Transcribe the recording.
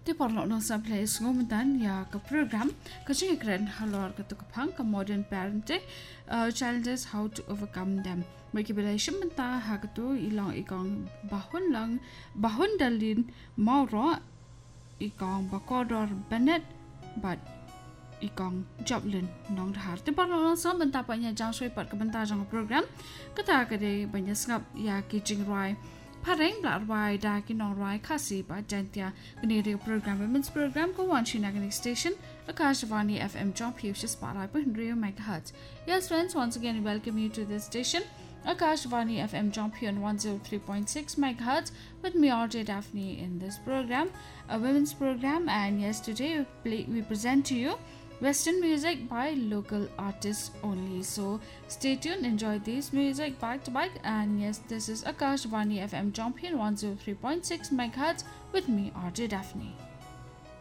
Di parlo no sa place ngomutan ya ka program kaching kren halor ka tukapang ka modern parenting challenges how to overcome them. Manipulation menta hagatu ilang ikong bahun dalin mauro ikong bakodor benet but ikong joblin nong dhar. Di parlo no sa menta pa niya jang soy pat ka benta jang program kata ka de banya ngap ya kitching rai Pareng Blatwai Dakin on Rai Kasi by Jantia Canadian Program Women's Program go on Shinagani Station Akashvani FM John Piyush Spotlight 100 MHz. Yes friends, once again welcome you to this station Akashvani FM John P on 103.6 MHz with me RJ Daphne in this program, a women's program, and yes today we present to you Western music by local artists only. So stay tuned, enjoy this music back to back. And yes, this is Akashvani FM Jompion 103.6 MHz with me, RJ Daphne.